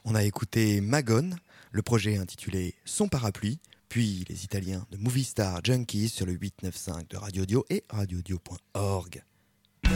On a écouté Magone, le projet intitulé Son parapluie, puis les Italiens de Movie Star Junkies sur le 895 de Radio Dio et radiodio.org.